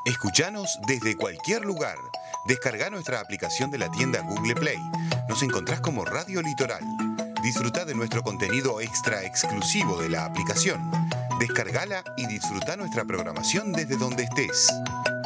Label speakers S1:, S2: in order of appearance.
S1: Escuchanos desde cualquier lugar. Descarga nuestra aplicación de la tienda Google Play. Nos encontrás como Radio Litoral. Disfruta de nuestro contenido extra exclusivo de la aplicación. Descargala y disfruta nuestra programación desde donde estés.